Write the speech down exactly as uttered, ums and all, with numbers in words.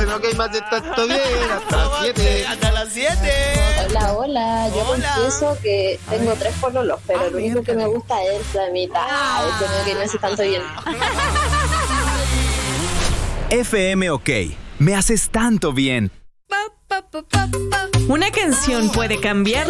F M OK me hace tanto bien. Hasta las siete. Hasta las siete. Hola, hola. Yo Hola. confieso que tengo tres pololos, pero Ah, lo único que me gusta es la mitad. Ah. Es como que me hace tanto bien. F M OK. Me haces tanto bien. Una canción puede cambiar